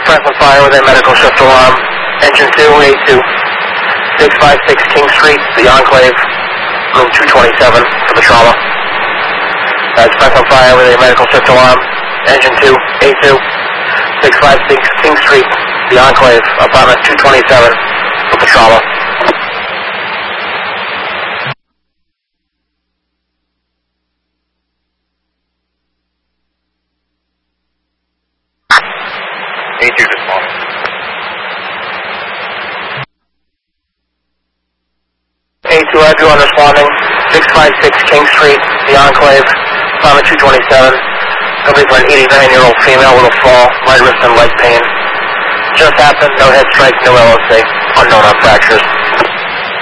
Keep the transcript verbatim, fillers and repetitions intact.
Franklin Fire with a medical shift alarm. Engine two, A two. six five six King Street, The Enclave, room two twenty-seven for the trauma. That's Franklin Fire with a medical shift alarm. Engine two, A two. six five six King Street, The Enclave, apartment two twenty-seven for the trauma. A two responding. A two, everyone responding. six five six King Street, The Enclave, apartment two twenty-seven. Could be for an eighty-nine-year-old female with a fall, right wrist and leg pain. Just happened, no head strike, no L O C, unknown on fractures.